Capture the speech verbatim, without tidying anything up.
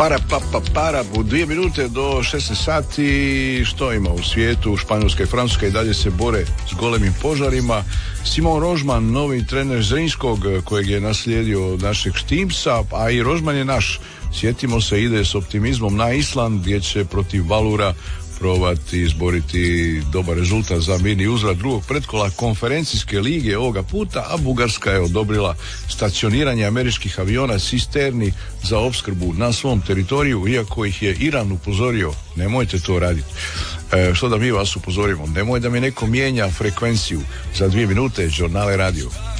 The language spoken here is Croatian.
Para, pa, pa, para, u dvije minute do šesnaest sati, što ima u svijetu? Španjolska i Francuska i dalje se bore s golemim požarima. Simon Rožman, novi trener Zrinskog, kojeg je naslijedio od našeg Štimsa, a i Rožman je naš. Sjetimo se, ide s optimizmom na Island, gdje će protiv Valura probati izboriti dobar rezultat za mirni uzvrat drugog pretkola konferencijske lige ovoga puta, a Bugarska je odobrila stacioniranje američkih aviona cisterni za opskrbu na svom teritoriju, iako ih je Iran upozorio, nemojte to raditi. E, što da mi vas upozorimo? Nemoj da mi neko mijenja frekvenciju. Za dvije minute, Žurnale radio.